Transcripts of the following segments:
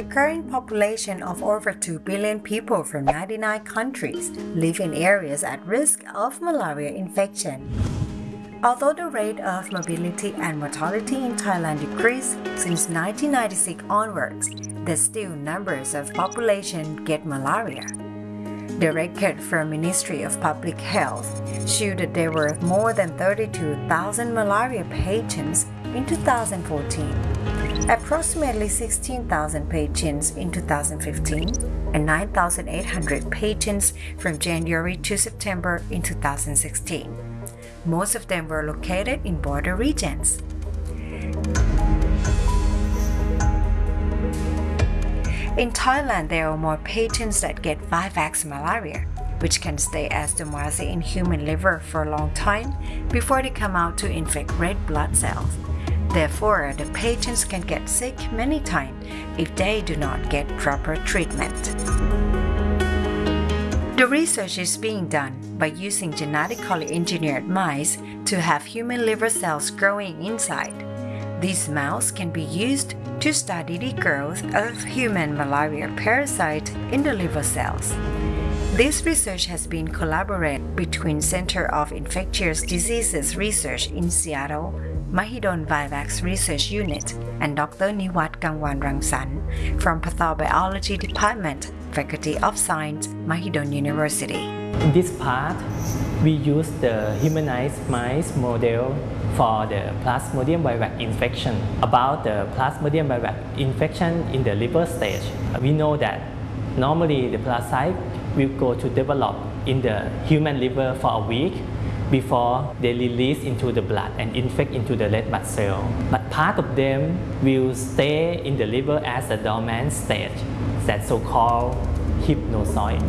current population of over 2 billion people from 99 countries live in areas at risk of malaria infection. Although the rate of mobility and mortality in Thailand decreased since 1996 onwards, there's still numbers of population get malaria. The record from Ministry of Public Health showed that there were more than 32,000 malaria patients in 2014, approximately 16,000 patients in 2015, and 9,800 patients from January to September in 2016. Most of them were located in border regions. In Thailand, there are more patients that get Vivax malaria, which can stay as dormancy in human liver for a long time before they come out to infect red blood cells. Therefore, the patients can get sick many times if they do not get proper treatment. The research is being done by using genetically engineered mice to have human liver cells growing inside. These mouse can be used to study the growth of human malaria parasite in the liver cells. This research has been collaborated between Center of Infectious Diseases Research in Seattle, Mahidol Vivax Research Unit, and Dr. Niwat Kangwan Rangsan from Pathobiology Department, Faculty of Science, Mahidol University. In this part, we use the humanized mice model for the Plasmodium vivax infection. About the Plasmodium vivax infection in the liver stage, we know that normally the parasite will go to develop in the human liver for a week before they release into the blood and infect into the red blood cell. But part of them will stay in the liver as a dormant stage, that's so-called hypnozoid.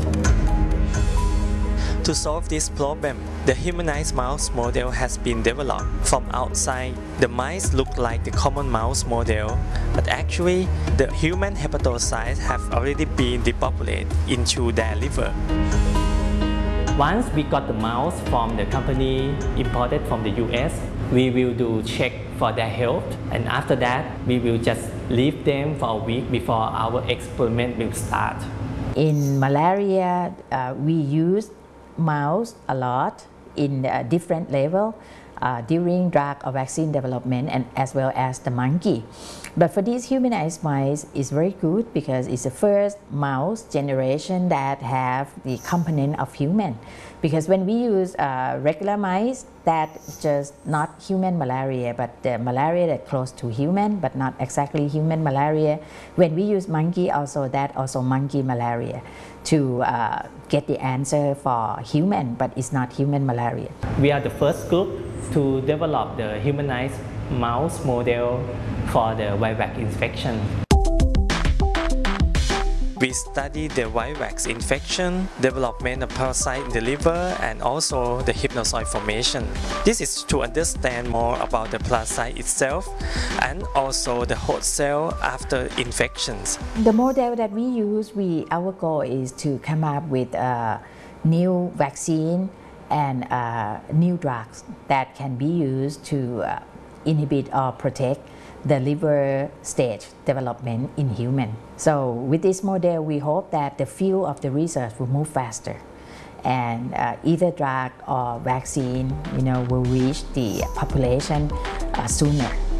To solve this problem, the humanized mouse model has been developed. From outside, the mice look like the common mouse model, but actually, the human hepatocytes have already been depopulated into their liver. Once we got the mouse from the company imported from the US, we will do check for their health, and after that, we will just leave them for a week before our experiment will start. In malaria, we use mouse a lot in different level during drug or vaccine development, and as well as the monkey. But for these humanized mice, it's very good because it's the first mouse generation that have the component of human. Because when we use regular mice, that's just not human malaria, but the malaria that close to human, but not exactly human malaria. When we use monkey, also that also monkey malaria to get the answer for human, but it's not human malaria. We are the first group to develop the humanized mouse model for the Vivax infection. We study the Vivax infection, development of parasite in the liver, and also the hypnozoid formation. This is to understand more about the parasite itself and also the host cell after infections. The model that we use, our goal is to come up with a new vaccine and new drugs that can be used to inhibit or protect the liver stage development in human. So with this model, we hope that the field of the research will move faster, and either drug or vaccine, will reach the population sooner.